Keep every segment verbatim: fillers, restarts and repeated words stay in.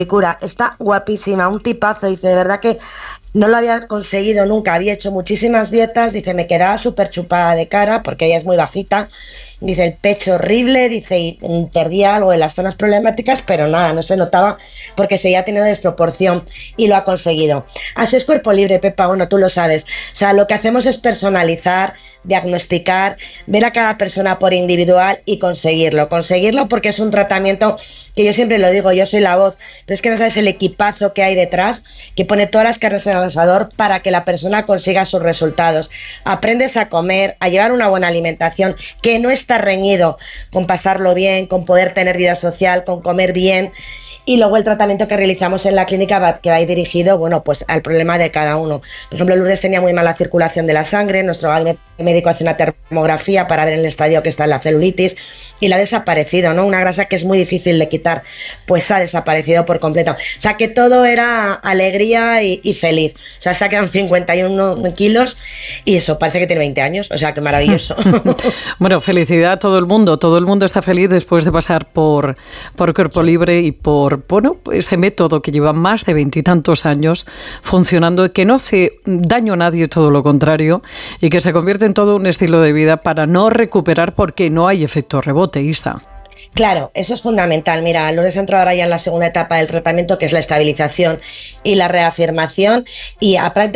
manicura, está guapísima, un tipazo, dice, de verdad que no lo había conseguido nunca, había hecho muchísimas dietas, dice, me quedaba súper chupada de cara porque ella es muy bajita, dice, el pecho horrible, dice, y perdía algo de las zonas problemáticas, pero nada, no se notaba porque seguía teniendo desproporción y lo ha conseguido. Así es Cuerpo Libre, Pepa, bueno, tú lo sabes, o sea, lo que hacemos es personalizar, diagnosticar, ver a cada persona por individual y conseguirlo, conseguirlo porque es un tratamiento que yo siempre lo digo, yo soy la voz, pero es que no sabes el equipazo que hay detrás, que pone todas las carnes en el asador para que la persona consiga sus resultados. Aprendes a comer, a llevar una buena alimentación, que no está reñido con pasarlo bien, con poder tener vida social, con comer bien. Y luego el tratamiento que realizamos en la clínica va, que va dirigido, bueno, pues al problema de cada uno. Por ejemplo, Lourdes tenía muy mala circulación de la sangre, nuestro gabinete médico hace una termografía para ver en el estadio que está en la celulitis y la ha desaparecido, ¿no? Una grasa que es muy difícil de quitar, pues ha desaparecido por completo. O sea, que todo era alegría y, y feliz. O sea, se ha quedado en cincuenta y uno kilos y eso, parece que tiene veinte años, o sea, que maravilloso. Bueno, felicidad a todo el mundo, todo el mundo está feliz después de pasar por, por Cuerpo Libre y por, bueno, ese método que lleva más de veintitantos años funcionando y que no hace daño a nadie, todo lo contrario, y que se convierte en todo un estilo de vida para no recuperar porque no hay efecto rebote, Isa. Claro, eso es fundamental. Mira, Lourdes ha entrado ahora ya en la segunda etapa del tratamiento, que es la estabilización y la reafirmación, y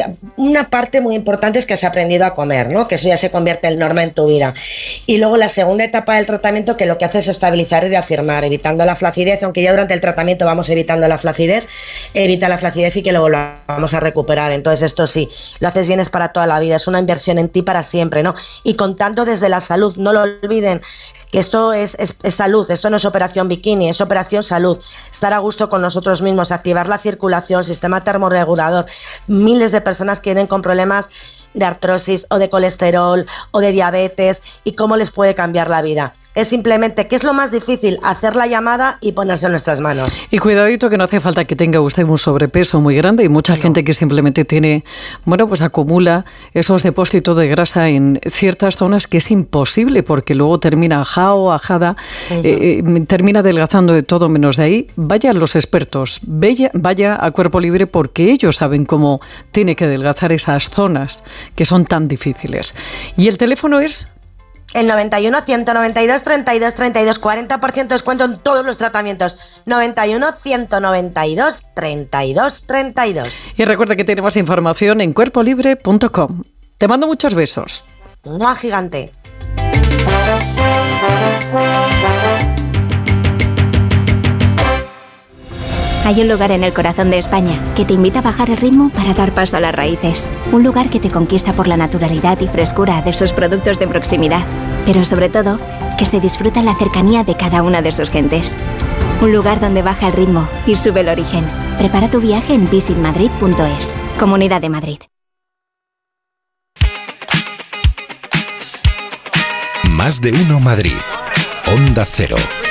una parte muy importante es que has aprendido a comer, ¿no? Que eso ya se convierte en norma en tu vida. Y luego la segunda etapa del tratamiento, que lo que hace es estabilizar y reafirmar, evitando la flacidez, aunque ya durante el tratamiento vamos evitando la flacidez, evita la flacidez y que luego lo vamos a recuperar. Entonces esto sí, lo haces bien, es para toda la vida, es una inversión en ti para siempre, ¿no? Y contando desde la salud, no lo olviden, que esto es, es, es salud, esto no es operación bikini, es operación salud, estar a gusto con nosotros mismos, activar la circulación, sistema termorregulador. Miles de personas que vienen con problemas de artrosis o de colesterol o de diabetes y cómo les puede cambiar la vida. Es simplemente, ¿qué es lo más difícil? Hacer la llamada y ponerse en nuestras manos. Y cuidadito que no hace falta que tenga usted un sobrepeso muy grande. Hay mucha no. gente que simplemente tiene, bueno, pues acumula esos depósitos de grasa en ciertas zonas que es imposible porque luego termina ajado, ajada, uh-huh. eh, termina adelgazando de todo menos de ahí. Vaya a los expertos, vaya, vaya a Cuerpo Libre porque ellos saben cómo tiene que adelgazar esas zonas que son tan difíciles. Y el teléfono es... El noventa y uno, ciento noventa y dos, treinta y dos, treinta y dos, cuarenta por ciento de descuento en todos los tratamientos. noventa y uno, ciento noventa y dos, treinta y dos, treinta y dos. Y recuerda que tenemos información en cuerpo libre punto com. Te mando muchos besos. ¡Mua, gigante! Hay un lugar en el corazón de España que te invita a bajar el ritmo para dar paso a las raíces. Un lugar que te conquista por la naturalidad y frescura de sus productos de proximidad. Pero sobre todo, que se disfruta la cercanía de cada una de sus gentes. Un lugar donde baja el ritmo y sube el origen. Prepara tu viaje en visit madrid punto es. Comunidad de Madrid. Más de uno Madrid. Onda Cero.